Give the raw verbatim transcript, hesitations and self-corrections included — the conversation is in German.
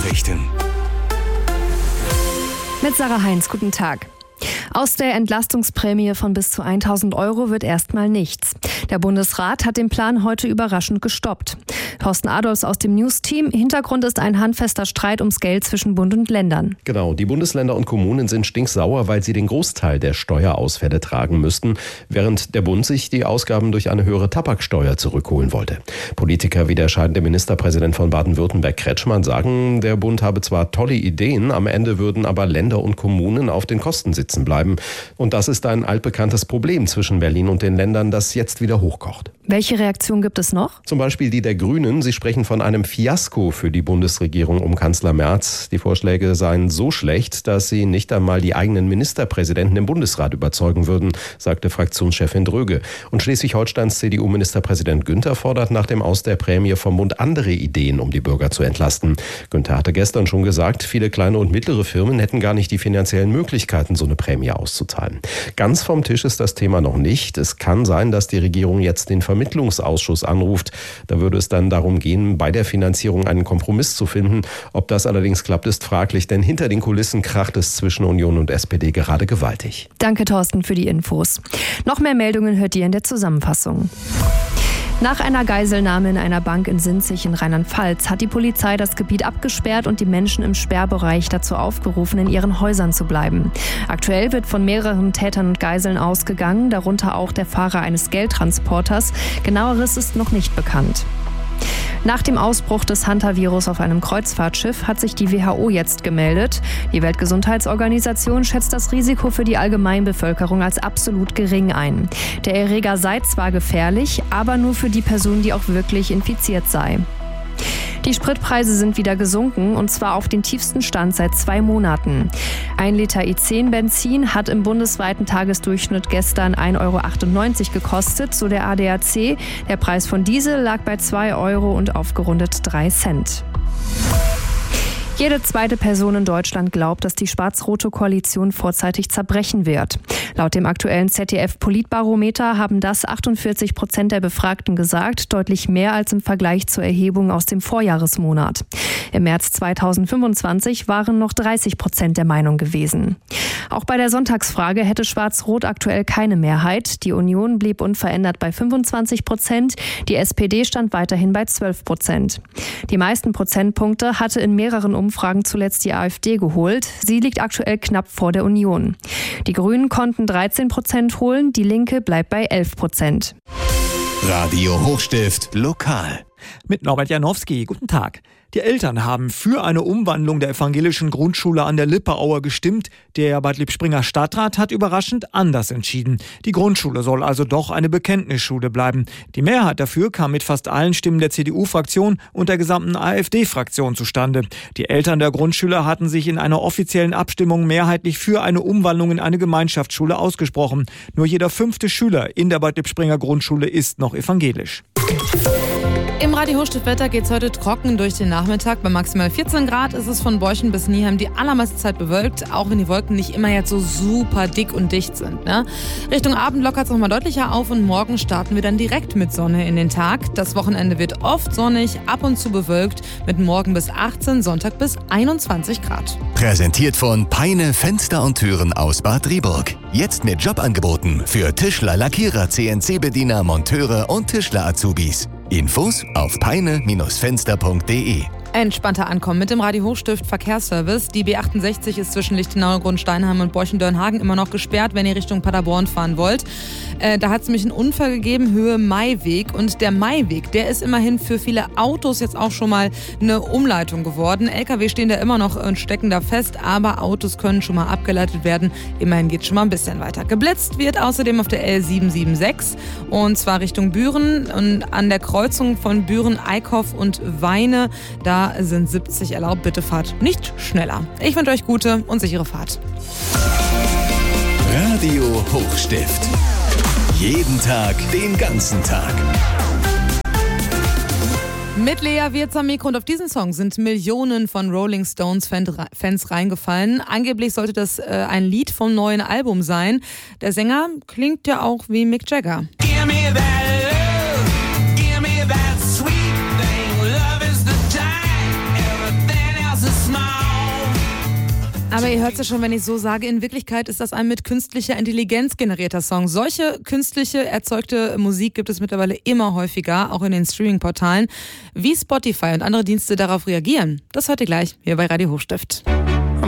Nachrichten. Mit Sarah Heinz, guten Tag. Aus der Entlastungsprämie von bis zu tausend Euro wird erstmal nichts. Der Bundesrat hat den Plan heute überraschend gestoppt. Thorsten Adolfs aus dem News-Team. Hintergrund ist ein handfester Streit ums Geld zwischen Bund und Ländern. Genau, die Bundesländer und Kommunen sind stinksauer, weil sie den Großteil der Steuerausfälle tragen müssten, während der Bund sich die Ausgaben durch eine höhere Tabaksteuer zurückholen wollte. Politiker wie der scheidende Ministerpräsident von Baden-Württemberg Kretschmann sagen, der Bund habe zwar tolle Ideen, am Ende würden aber Länder und Kommunen auf den Kosten sitzen bleiben. Und das ist ein altbekanntes Problem zwischen Berlin und den Ländern, das jetzt wieder hochkocht. Welche Reaktion gibt es noch? Zum Beispiel die der Grünen. Sie sprechen von einem Fiasko für die Bundesregierung um Kanzler Merz. Die Vorschläge seien so schlecht, dass sie nicht einmal die eigenen Ministerpräsidenten im Bundesrat überzeugen würden, sagte Fraktionschefin Dröge. Und Schleswig-Holsteins C D U-Ministerpräsident Günther fordert nach dem Aus der Prämie vom Bund andere Ideen, um die Bürger zu entlasten. Günther hatte gestern schon gesagt, viele kleine und mittlere Firmen hätten gar nicht die finanziellen Möglichkeiten, so eine Prämie auszuzahlen. Ganz vom Tisch ist das Thema noch nicht. Es kann sein, dass die Regierung jetzt den Vermittlungsausschuss anruft. Da würde es dann darum gehen, bei der Finanzierung einen Kompromiss zu finden. Ob das allerdings klappt, ist fraglich, denn hinter den Kulissen kracht es zwischen Union und S P D gerade gewaltig. Danke, Thorsten, für die Infos. Noch mehr Meldungen hört ihr in der Zusammenfassung. Nach einer Geiselnahme in einer Bank in Sinzig in Rheinland-Pfalz hat die Polizei das Gebiet abgesperrt und die Menschen im Sperrbereich dazu aufgerufen, in ihren Häusern zu bleiben. Aktuell wird von mehreren Tätern und Geiseln ausgegangen, darunter auch der Fahrer eines Geldtransporters. Genaueres ist noch nicht bekannt. Nach dem Ausbruch des Hantavirus auf einem Kreuzfahrtschiff hat sich die W H O jetzt gemeldet. Die Weltgesundheitsorganisation schätzt das Risiko für die Allgemeinbevölkerung als absolut gering ein. Der Erreger sei zwar gefährlich, aber nur für die Person, die auch wirklich infiziert sei. Die Spritpreise sind wieder gesunken, und zwar auf den tiefsten Stand seit zwei Monaten. Ein Liter E zehn Benzin hat im bundesweiten Tagesdurchschnitt gestern ein Euro achtundneunzig gekostet, so der A D A C. Der Preis von Diesel lag bei zwei Euro und aufgerundet drei Cent. Jede zweite Person in Deutschland glaubt, dass die schwarz-rote Koalition vorzeitig zerbrechen wird. Laut dem aktuellen Z D F-Politbarometer haben das achtundvierzig Prozent der Befragten gesagt, deutlich mehr als im Vergleich zur Erhebung aus dem Vorjahresmonat. Im März zweitausendfünfundzwanzig waren noch dreißig Prozent der Meinung gewesen. Auch bei der Sonntagsfrage hätte Schwarz-Rot aktuell keine Mehrheit. Die Union blieb unverändert bei fünfundzwanzig Prozent, die S P D stand weiterhin bei zwölf Prozent. Die meisten Prozentpunkte hatte in mehreren Umfragen zuletzt die AfD geholt. Sie liegt aktuell knapp vor der Union. Die Grünen konnten dreizehn Prozent holen, die Linke bleibt bei elf Prozent. Radio Hochstift lokal. Mit Norbert Janowski. Guten Tag. Die Eltern haben für eine Umwandlung der evangelischen Grundschule an der Lippeauer gestimmt. Der Bad Lippspringer Stadtrat hat überraschend anders entschieden. Die Grundschule soll also doch eine Bekenntnisschule bleiben. Die Mehrheit dafür kam mit fast allen Stimmen der C D U-Fraktion und der gesamten AfD-Fraktion zustande. Die Eltern der Grundschüler hatten sich in einer offiziellen Abstimmung mehrheitlich für eine Umwandlung in eine Gemeinschaftsschule ausgesprochen. Nur jeder fünfte Schüler in der Bad Lippspringer Grundschule ist noch evangelisch. Im Radio Hochstift-Wetter geht es heute trocken durch den Nachmittag. Bei maximal vierzehn Grad ist es von Borchen bis Nieheim die allermeiste Zeit bewölkt, auch wenn die Wolken nicht immer jetzt so super dick und dicht sind. Ne? Richtung Abend lockert es nochmal deutlicher auf und morgen starten wir dann direkt mit Sonne in den Tag. Das Wochenende wird oft sonnig, ab und zu bewölkt, mit morgen bis achtzehn, Sonntag bis einundzwanzig Grad. Präsentiert von Peine Fenster und Türen aus Bad Driburg. Jetzt mit Jobangeboten für Tischler, Lackierer, C N C-Bediener, Monteure und Tischler-Azubis. Infos auf peine Fenster punkt de. Entspannter Ankommen mit dem Radio Hochstift Verkehrsservice. Die B achtundsechzig ist zwischen Lichtenau, Grundsteinheim und Borchen-Dörnhagen immer noch gesperrt, wenn ihr Richtung Paderborn fahren wollt. Äh, da hat es nämlich einen Unfall gegeben, Höhe Maiweg. Und der Maiweg, der ist immerhin für viele Autos jetzt auch schon mal eine Umleitung geworden. L K W stehen da immer noch und stecken da fest, aber Autos können schon mal abgeleitet werden. Immerhin geht es schon mal ein bisschen weiter. Geblitzt wird außerdem auf der L sieben sieben sechs und zwar Richtung Büren und an der Kreuzung von Büren, Eickhoff und Weine. Da sind siebzig erlaubt. Bitte fahrt nicht schneller. Ich wünsche euch gute und sichere Fahrt. Radio Hochstift. Jeden Tag, den ganzen Tag. Mit Lea Wirz am Mikro und auf diesen Song sind Millionen von Rolling Stones Fans reingefallen. Angeblich sollte das äh, ein Lied vom neuen Album sein. Der Sänger klingt ja auch wie Mick Jagger. Give me that love, give me that sweet thing. Love is the time, everything else is Aber ihr hört es ja schon, wenn ich so sage, in Wirklichkeit ist das ein mit künstlicher Intelligenz generierter Song. Solche künstliche erzeugte Musik gibt es mittlerweile immer häufiger, auch in den Streaming-Portalen. Wie Spotify und andere Dienste darauf reagieren, das hört ihr gleich hier bei Radio Hochstift.